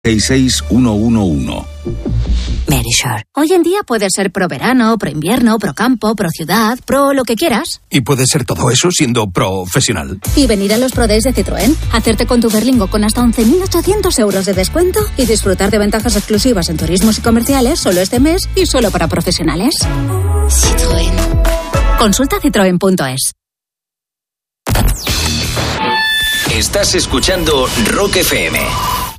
66111. Medisure. Hoy en día puedes ser pro verano, pro invierno, pro campo, pro ciudad, pro lo que quieras. Y puedes ser todo eso siendo profesional. Y venir a los Pro Days de Citroën, hacerte con tu Berlingo con hasta 11.800 euros de descuento y disfrutar de ventajas exclusivas en turismos y comerciales solo este mes y solo para profesionales. Citroën. Consulta citroen.es. Estás escuchando Rock FM.